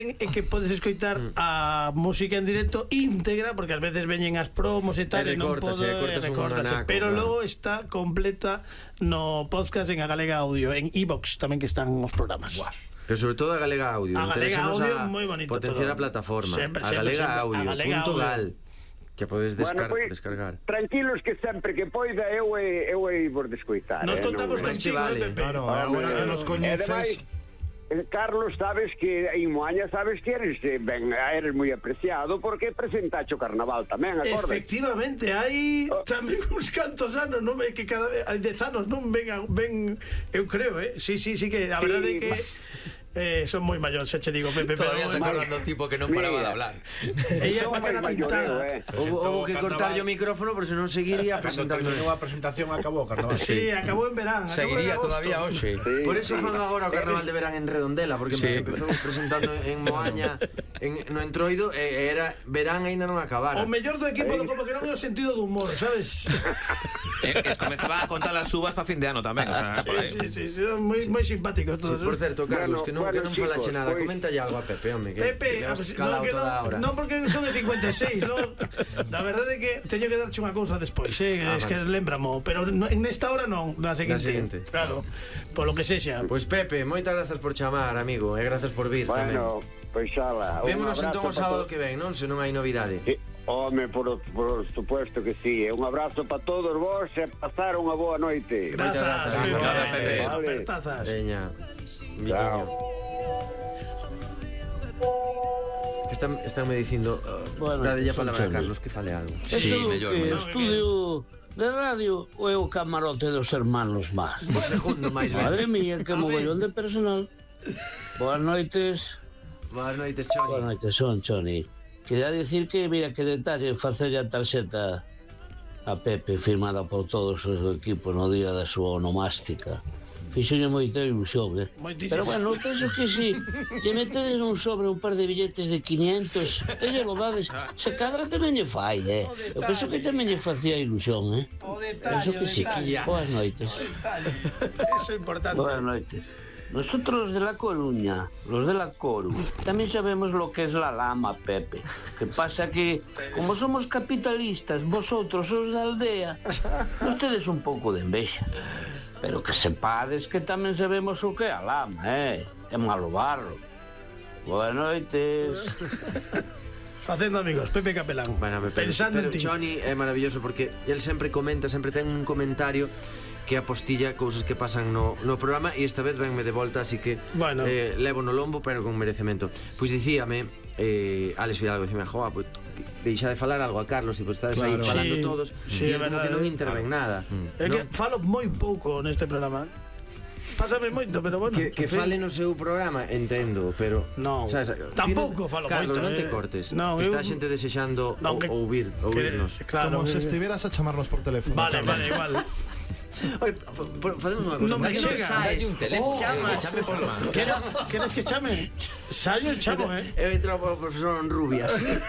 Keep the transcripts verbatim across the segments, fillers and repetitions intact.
é que podes escoitar a música en directo íntegra, porque ás veces veñen as promos e tal, e non podo, e recórtase, pero logo está completa no podcast en A Galega Audio, en iVox tamén, que están os programas. Guau. Pero sobre todo a Galega Audio. A Galega Audio, moi bonito. Potenciar a plataforma. Sempre, a sempre, Galega sempre. Audio. A Galega punto Audio. gal. Que podes descar Bueno, pues, descargar. Tranquilos que sempre que poida eu e eu e vos descoitar. Nos eh, contamos non, contigo, vale. eh, Pepe. Claro, agora que nos coñeces. Eh, Carlos, sabes que en Moaña sabes que eres eh, ben, eres moi apreciado porque presentacho o carnaval tamén, acordas? Efectivamente, hai tamén uns cantos anos, non é que cada vez hai dez anos non ven, a- ven eu creo, eh. Sí, sí, sí que a Sí, verdade é que ma- eh, son moi maior, xa che digo, Pepe, Todavía pero se bueno, acordan do tipo que non paraba de hablar. ella Non pa vai cara maioreo, pintada. eh. Houve houve que cortar o micrófono, pero se non seguiría Cando presentando. terminou a presentación acabou o carnaval. Sí, acabou en verán. acabou Seguiría en agosto. todavía hoxe. Sí. Por eso fan agora o carnaval de verán en Redondela, porque Sí. empezou presentando en Moaña, en, no Entroido, e era verán aínda non acabara. O mellor do equipo do como que non é o sentido do humor, sabes? Eh, es comezaba a contar as uvas para fin de ano tamén, o sea, por aí. Sí, sí, sí, son moi moi simpáticos Sí, todos. por certo, Carlos, Bueno, que non, bueno, que non falache chicos, nada, pois- coméntalle algo a Pepe, home, que, Pepe, que a has ver, calado no, que toda a non, hora. non porque son de cincuenta e seis, non. La verdade é que teño que darche unha cousa despois, eh, Ah, es vale. que lembramo, pero no, en esta hora non, na seguinte. seguinte. Claro, polo que sexa. Pois Pepe, moitas grazas por chamar, amigo, e grazas por vir tamén. Bueno, pois xala. Vémonos entón o sábado que ven, non? Se non hai novidade. Sí. Home, por, por supuesto que sí. Un abrazo para todos vos e pasar unha boa noite. Grazas, grazas, Pepe. grazas, Pepe. Vale. Apertazas. Veña, Chao. Viquiño. Que están, están me dicindo uh, Bueno, dade a son palabra a chorros. Carlos que fale algo. Sí, Esto mellor, que mellor. estudio de radio ou é o camarote dos hermanos más? O segundo máis ben. Madre mía, que mogollón de personal. Boas noites. Boas noites, Boas Choni. noites, son Choni. Quería decir que, mira, que detalle facerlle a tarxeta a Pepe firmada por todos os do equipo no día da súa onomástica. Fixolle moita ilusión, eh? Moitísimo. Pero bueno, penso que si lle metedes un sobre un par de billetes de quinientos e lle lo dades, se cadra tamén lle fai, eh? Eu penso que tamén lle facía ilusión, eh? O detalle, Penso o que sí. detalle. Boas noites. Eso é importante. Buenas noches. Nosotros de La Coruña, los de La Coru, también sabemos lo que es la lama, Pepe. Que pasa que, como somos capitalistas, vosotros os da aldea, nos tedes un pouco de envexa. Pero que sepades que tamén sabemos o que é a lama, eh? É malo barro. Boas noites. Facendo amigos, Pepe Capelán. Bueno, pero, Pensando pero en ti. Choni é maravilloso porque el sempre comenta, sempre ten un comentario que apostilla cousas que pasan no, no programa e esta vez venme de volta, así que Bueno. eh, levo no lombo pero con merecemento. Pois dicíame eh, Alex Fidalgo, dicíame, joa, pues, deixa de falar algo a Carlos e pues estás aí Claro. falando Sí, todos sí, e é como verdade. que non interven nada. É non? que falo moi pouco neste programa. Pásame moito, pero bueno. Que, que en fin. fale no seu programa, entendo, pero Non, sabes, tampouco falo Carlos, moito, non te eh. cortes. Non, Está a eu- xente desexando Non, que- ou, ouvir, que- ouvirnos. Claro. Como que- se estiveras a chamarnos por teléfono. Vale, Carlos. vale, igual. Oye, f- f- facemos unha cosa. Non me Dalle chega, saes. Dalle un teléfono, chama, chame por man. Queres, queres que chame? Saio, chamo, eh. Eu entro ao profesor Rubias.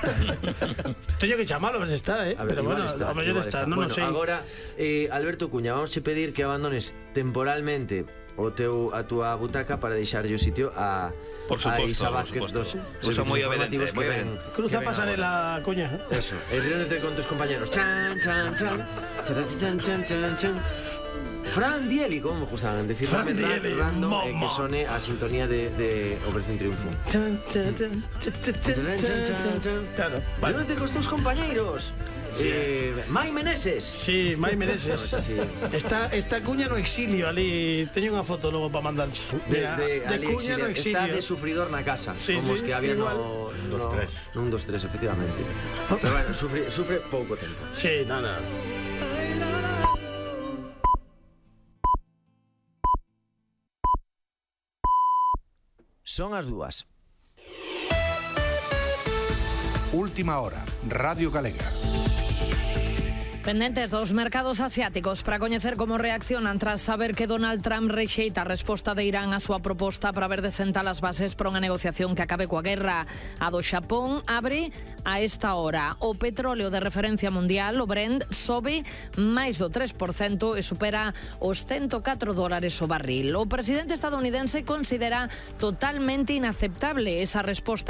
Teño que chamalo, mas está, eh. A ver, Pero igual bueno, está, a mellor igual está, está. non o Bueno, sei. agora, eh, Alberto Cuña, vamos che pedir que abandones temporalmente o teu a túa butaca para deixarlle o sitio a Por a suposto, Isa por Vázquez suposto. dos Pues son moi informativos obedientes, que moi ven. ben. Cruza que ven pasarela, coña. agora. Eso, e reúnete con tus compañeros. Chan, chan, chan. Chan, chan, chan, chan. Fran Dieli, como me gustaban decir Fran Dieli, random, mo, eh, mo. que sone a sintonía de, de Operación Triunfo. Chan, chan, chan, chan, chan, chan, chan, chan. Claro, vale. Reúnete con tus compañeiros. Eh, Mai Meneses. Sí, Mai Meneses. Sí. Está, está Cuña no exilio ali. Teño unha foto logo para mandar. De, Mira, de, de Ali Cuña no Exilio. Está exilio. de sufridor na casa. Sí, como os sí, que había igual. no, Un, dos, no, tres. Un, dos, tres, efectivamente. Pero bueno, sufre, sufre pouco tempo. Sí, no, no. Son as dúas. Última hora, Radio Galega. Pendentes dos mercados asiáticos para coñecer como reaccionan tras saber que Donald Trump rexeita a resposta de Irán á súa proposta para ver de sentar as bases para unha negociación que acabe coa guerra. A do Xapón abre a esta hora. O petróleo de referencia mundial, o Brent, sobe máis do tres por cento e supera os ciento catro dólares o barril. O presidente estadounidense considera totalmente inaceptable esa resposta